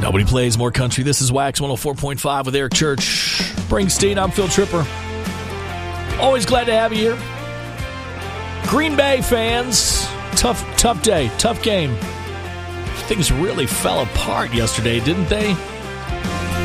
Nobody plays more country. This is Wax 104.5 with Eric Church. Springsteen, I'm Phil Tripper. Always glad to have you here. Green Bay fans, tough day, tough game. Things really fell apart yesterday, didn't they?